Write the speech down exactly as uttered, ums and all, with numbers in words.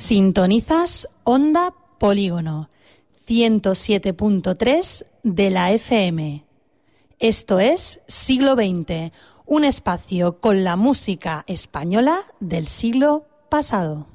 Sintonizas Onda Polígono, ciento siete punto tres de la F M. Esto es Siglo veinte, un espacio con la música española del siglo pasado.